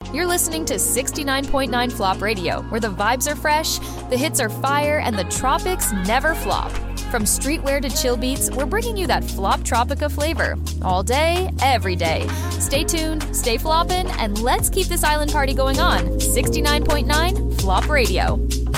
You're listening to 69.9 Flop Radio, where the vibes are fresh, the hits are fire, and the tropics never flop. From streetwear to chill beats, we're bringing you that Flop Tropica flavor. All day, every day. Stay tuned, stay floppin', and let's keep this island party going on. 69.9 Flop Radio.